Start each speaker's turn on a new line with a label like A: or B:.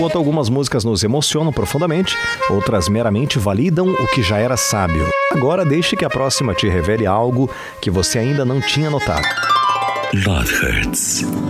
A: Enquanto algumas músicas nos emocionam profundamente, outras meramente validam o que já era sábio. Agora deixe que a próxima te revele algo que você ainda não tinha notado.
B: Love Hurts.